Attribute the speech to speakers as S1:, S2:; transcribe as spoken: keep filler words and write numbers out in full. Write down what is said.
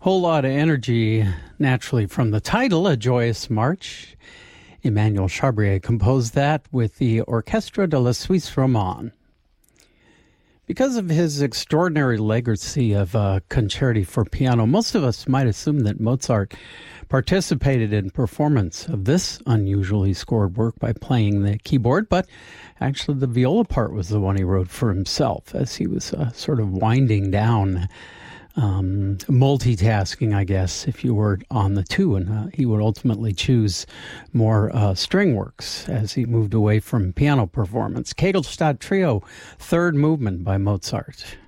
S1: Whole lot of energy, naturally, from the title, A Joyous March. Emmanuel Chabrier composed that with the Orchestre de la Suisse Romande. Because of his extraordinary legacy of uh, concerti for piano, most of us might assume that Mozart participated in performance of this unusually scored work by playing the keyboard, but actually the viola part was the one he wrote for himself as he was uh, sort of winding down, um, multitasking, I guess, if you were on the two, and uh, he would ultimately choose more uh, string works as he moved away from piano performance. Kegelstadt Trio, third movement by Mozart.